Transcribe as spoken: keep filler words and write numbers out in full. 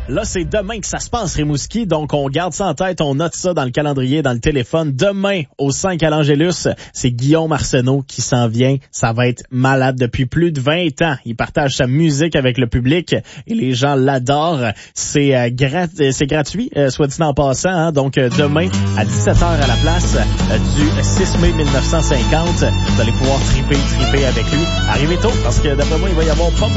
Là, c'est demain que ça se passe, Rimouski. Donc, on garde ça en tête. On note ça dans le calendrier, dans le téléphone. Demain, au cinq à l'Angélus, c'est Guillaume Arsenault qui s'en vient. Ça va être malade depuis plus de vingt ans. Il partage sa musique avec le public et les gens l'adorent. C'est, euh, grat- c'est gratuit, euh, soit dit en passant. Hein? Donc, euh, demain, à dix-sept heures à la place euh, du six mai mille neuf cent cinquante, vous allez pouvoir triper, triper avec lui. Arrivez tôt, parce que d'après moi, il va y avoir pas